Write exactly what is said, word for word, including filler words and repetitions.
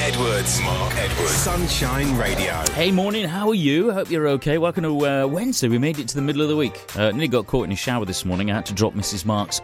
Edwards. Mark Edwards. Sunshine Radio. Hey, morning, how are you? I hope you're okay. Welcome to uh, Wednesday. We made it to the middle of the week. Uh, nearly got caught in a shower this morning. I had to drop Missus Marks